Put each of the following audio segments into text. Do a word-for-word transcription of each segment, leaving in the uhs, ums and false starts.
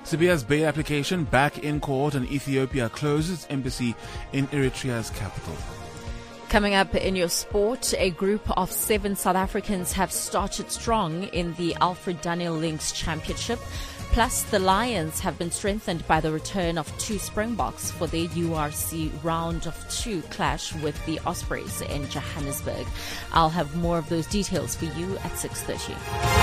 Sibiya's bail application back in court, and Ethiopia closes its embassy in Eritrea's capital. Coming up in your sport, a group of seven South Africans have started strong in the Alfred Daniel Links Championship. Plus, the Lions have been strengthened by the return of two Springboks for their U R C round of two clash with the Ospreys in Johannesburg. I'll have more of those details for you at six thirty.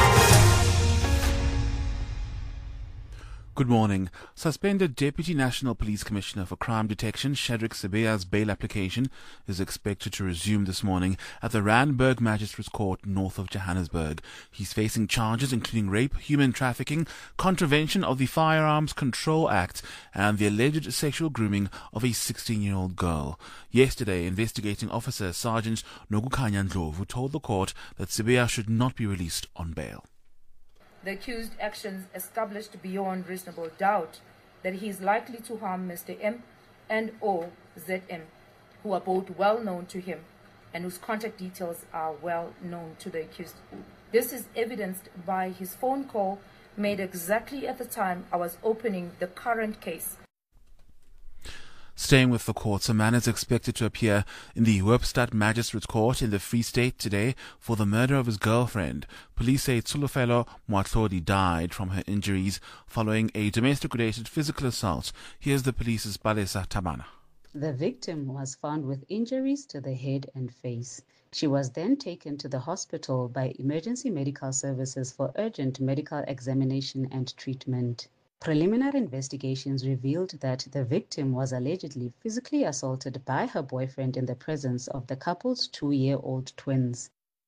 Good morning. Suspended Deputy National Police Commissioner for Crime Detection Shadrick Sibiya's bail application is expected to resume this morning at the Randburg Magistrates Court north of Johannesburg. He's facing charges including rape, human trafficking, contravention of the Firearms Control Act, and the alleged sexual grooming of a sixteen-year-old girl. Yesterday, investigating officer Sergeant Nokukhanya Ndlovu told the court that Sibiya should not be released on bail. The accused actions established beyond reasonable doubt that he is likely to harm Mister M and or Z M, who are both well known to him and whose contact details are well known to the accused. This is evidenced by his phone call made exactly at the time I was opening the current case. Staying with the courts, a man is expected to appear in the Hoopstad Magistrates Court in the Free State today for the murder of his girlfriend. Police say Tsulofelo Moatlhodi died from her injuries following a domestic-related physical assault. Here's the police's Palesa Tabana. The victim was found with injuries to the head and face. She was then taken to the hospital by emergency medical services for urgent medical examination and treatment. Preliminary investigations revealed that the victim was allegedly physically assaulted by her boyfriend in the presence of the couple's two-year-old twins.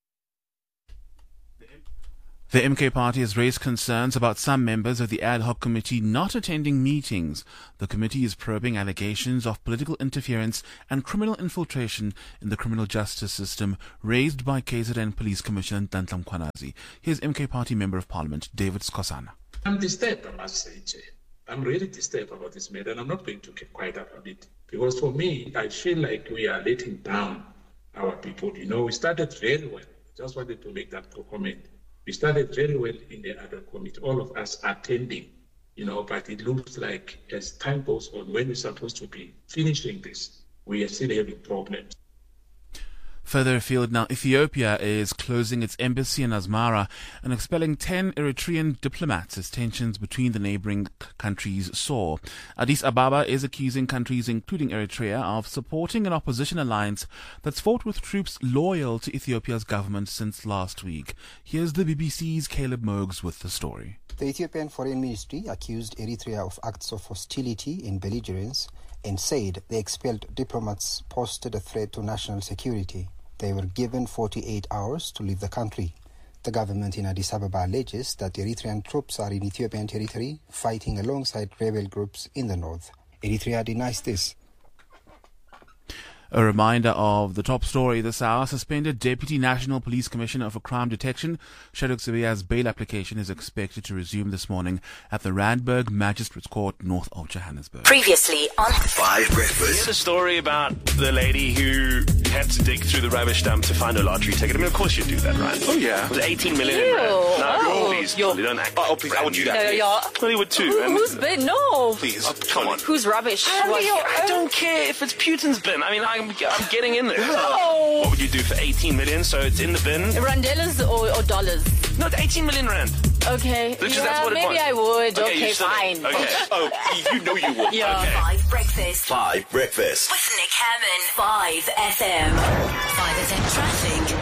The M K party has raised concerns about some members of the ad hoc committee not attending meetings. The committee is probing allegations of political interference and criminal infiltration in the criminal justice system raised by K Z N Police Commissioner Nhlanhla Mkhwanazi. Here's M K party Member of Parliament David Skosana. I'm disturbed, I must say, Jay. I'm really disturbed about this matter, and I'm not going to keep quiet about it. Because for me, I feel like we are letting down our people. You know, we started very well. Just wanted to make that comment. We started very well in the other committee, all of us attending, you know, but it looks like as time goes on, when we're supposed to be finishing this, we are still having problems. Further afield now, Ethiopia is closing its embassy in Asmara and expelling ten Eritrean diplomats as tensions between the neighboring c- countries soar. Addis Ababa is accusing countries, including Eritrea, of supporting an opposition alliance that's fought with troops loyal to Ethiopia's government since last week. Here's the B B C's Caleb Mogs with the story. The Ethiopian Foreign Ministry accused Eritrea of acts of hostility and belligerence and said the expelled diplomats posted a threat to national security. They were given forty-eight hours to leave the country. The government in Addis Ababa alleges that Eritrean troops are in Ethiopian territory fighting alongside rebel groups in the north. Eritrea denies this. A reminder of the top story this hour. Suspended Deputy National Police Commissioner for Crime Detection Shadrick Sibiya's bail application is expected to resume this morning at the Randburg Magistrates Court north of Johannesburg. Previously on Five Breakfast. You heard a story about the lady who had to dig through the rubbish dump to find a lottery ticket. I mean, of course you'd do that, right? Oh, yeah. It was eighteen million Ew. rand. No, Oh. please. Yo. You don't act. Oh, please, I would do that. No, yeah. Well, he would too. Who, and- who's bin? No. Please, come on. Who's rubbish? I, What? mean, I don't care if it's Putin's bin. I mean, I'm, I'm getting in there. No. What would you do for eighteen million? So it's in the bin. Randellas or, or dollars? No, eighteen million rand. Okay. Which is- yeah, that's what it maybe was. I would. Okay, Okay, you still- fine. Okay. Oh, you know you would. Yeah. Okay. Five Breakfast Five Breakfast. with Nick Hammond. Five F M. Five F M traffic.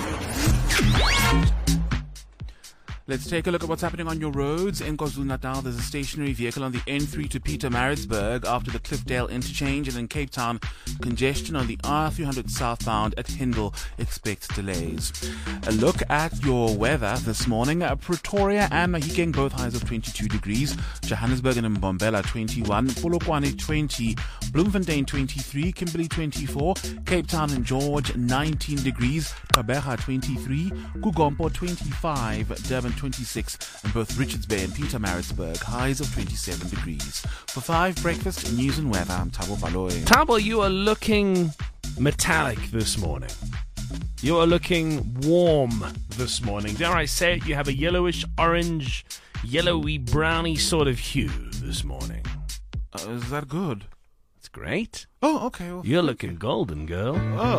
Let's take a look at what's happening on your roads. In KwaZulu-Natal, there's a stationary vehicle on the N three to Pietermaritzburg after the Cliffdale interchange, and in Cape Town, congestion on the R three hundred southbound at Hindle expects delays. A look at your weather this morning. Uh, Pretoria and Mahikeng both highs of twenty-two degrees. Johannesburg and Mbombela twenty-one. Polokwane twenty. Bloemfontein twenty-three. Kimberley twenty-four. Cape Town and George nineteen degrees. Gqeberha twenty-three. Kugompo twenty-five. Durban twenty-six, and both Richards Bay and Pietermaritzburg highs of twenty-seven degrees. For five Breakfast News and Weather, I'm Thabo Baloyi. Thabo, you are looking metallic this morning. You are looking warm this morning. Dare I say it, you have a yellowish orange yellowy, browny sort of hue this morning. Uh, is that good? It's great. Oh, okay. Well, You're looking golden, girl. Oh.